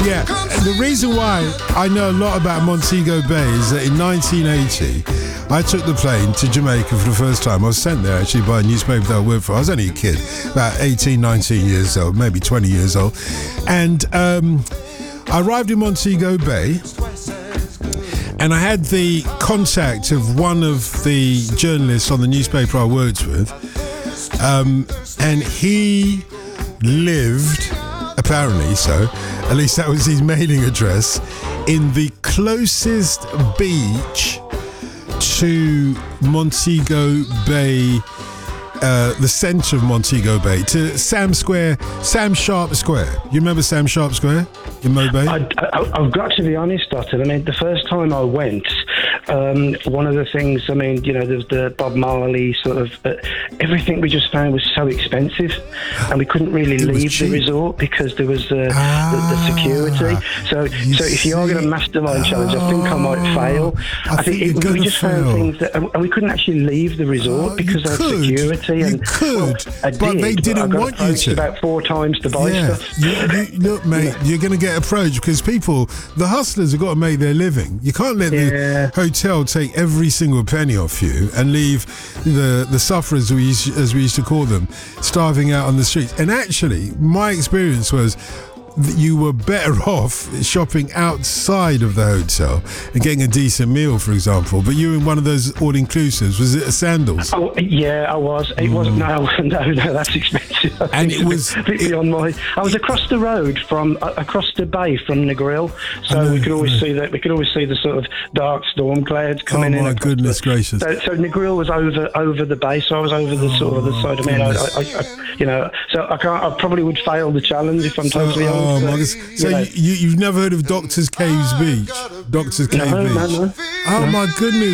Yeah, the reason why I know a lot about Montego Bay is that in 1980, I took the plane to Jamaica for the first time. I was sent there actually by a newspaper that I worked for. I was only a kid, about 18, 19 years old, maybe 20 years old. And I arrived in Montego Bay, and I had the contact of one of the journalists on the newspaper I worked with. And he lived, apparently so, at least that was his mailing address, in the closest beach to Montego Bay, the centre of Montego Bay, to Sam Sharp Square. You remember Sam Sharp Square in Mo Bay? I've got to be honest, Dotted. I mean, the first time I went, one of the things, I mean, you know, there's the Bob Marley sort of, everything we just found was so expensive, and we couldn't really leave the resort because there was the security. So if you are going to mastermind challenge, I think I might fail. I think we just found things that, and we couldn't actually leave the resort because of security. You could, but they didn't want you to. About 4 times to buy stuff. Look, mate, you're going to get approached because the hustlers have got to make their living. You can't let the hotel take every single penny off you and leave the sufferers, as we used to call them, starving out on the streets. And actually, my experience was that you were better off shopping outside of the hotel and getting a decent meal, for example. But you were in one of those all-inclusives. Was it a Sandals? Oh, yeah, I was. It wasn't. No, that's expensive. And it was beyond my. I was across the road across the bay from Negril, so we could always see that. We could always see the sort of dark storm clouds coming in. Oh my goodness gracious! So Negril was over the bay, so I was over the sort of the side of me. So I probably would fail the challenge if I'm totally honest. Oh my goodness. So you've never heard of Doctor's Caves Beach? Doctor's Cave Beach? No. Oh my goodness.